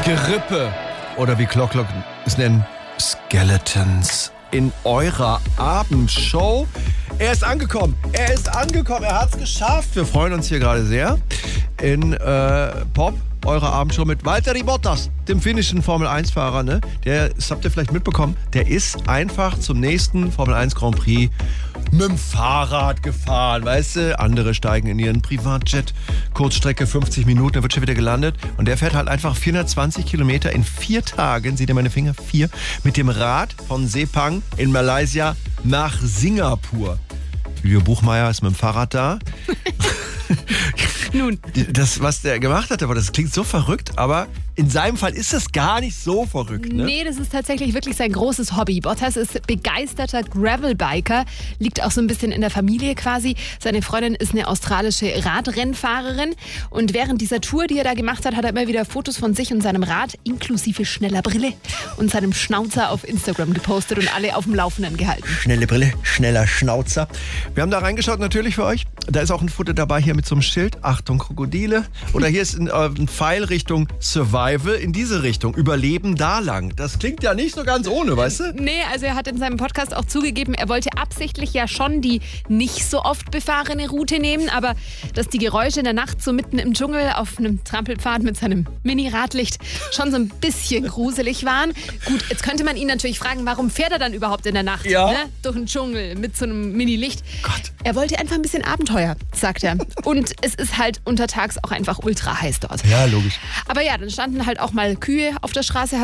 Gerippe oder wie Klock es nennen, Skeletons in eurer Abendshow. Er ist angekommen, er hat es geschafft. Wir freuen uns hier gerade sehr in Pop, eure Abendshow mit Valtteri Bottas, dem finnischen Formel-1-Fahrer. Ne? Das habt ihr vielleicht mitbekommen, der ist einfach zum nächsten Formel-1 Grand Prix mit dem Fahrrad gefahren, weißt du? Andere steigen in ihren Privatjet, Kurzstrecke 50 Minuten, dann wird schon wieder gelandet. Und der fährt halt einfach 420 Kilometer in 4 Tagen, seht ihr meine Finger, 4, mit dem Rad von Sepang in Malaysia nach Singapur. Julio Buchmeier ist mit dem Fahrrad da. Nun. Das, was der gemacht hat, aber das klingt so verrückt, aber in seinem Fall ist das gar nicht so verrückt. Ne? Nee, das ist tatsächlich wirklich sein großes Hobby. Bottas ist begeisterter Gravelbiker, liegt auch so ein bisschen in der Familie quasi. Seine Freundin ist eine australische Radrennfahrerin und während dieser Tour, die er da gemacht hat, hat er immer wieder Fotos von sich und seinem Rad inklusive schneller Brille und seinem Schnauzer auf Instagram gepostet und alle auf dem Laufenden gehalten. Schnelle Brille, schneller Schnauzer. Wir haben da reingeschaut natürlich für euch. Da ist auch ein Foto dabei hier mit so einem Schild. Achtung, Krokodile. Oder hier ist ein Pfeil Richtung Survival, in diese Richtung. Überleben da lang. Das klingt ja nicht so ganz ohne, weißt du? Nee, also er hat in seinem Podcast auch zugegeben, er wollte absichtlich ja schon die nicht so oft befahrene Route nehmen, aber dass die Geräusche in der Nacht so mitten im Dschungel auf einem Trampelpfad mit seinem Mini-Radlicht schon so ein bisschen gruselig waren. Gut, jetzt könnte man ihn natürlich fragen, warum fährt er dann überhaupt in der Nacht, ja, ne? Durch den Dschungel mit so einem Mini-Licht. Gott. Er wollte einfach ein bisschen Abenteuer, sagt er. Und es ist halt untertags auch einfach ultra heiß dort. Ja, logisch. Aber ja, dann standen halt auch mal Kühe auf der Straße,